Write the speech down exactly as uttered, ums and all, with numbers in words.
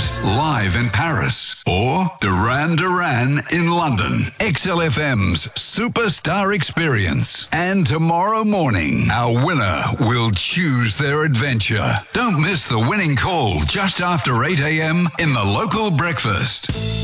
James live in Paris or Duran Duran in London. X L F M's Superstar Experience. And tomorrow morning, our winner will choose their adventure. Don't miss the winning call just after eight a.m. in the local breakfast.